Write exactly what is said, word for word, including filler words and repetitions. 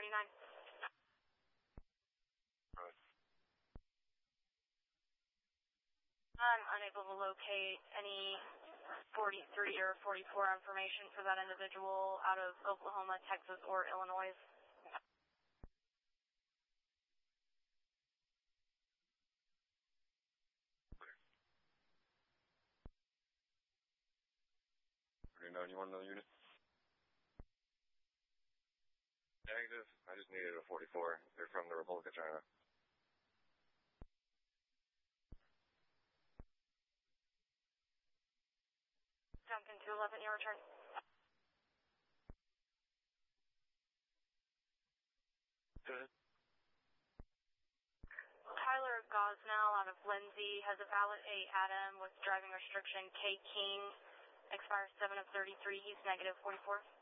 thirty-nine. Right. I'm unable to locate any forty-three or forty-four information for that individual out of Oklahoma, Texas, or Illinois. thirty-nine, you want another unit? Negative. I just needed a forty-four. They're from the Republic of China. Duncan two eleven, your return. Good. Tyler Gosnell out of Lindsay has a valid A Adam with driving restriction K King, expires seven of thirty-three. He's negative forty-four.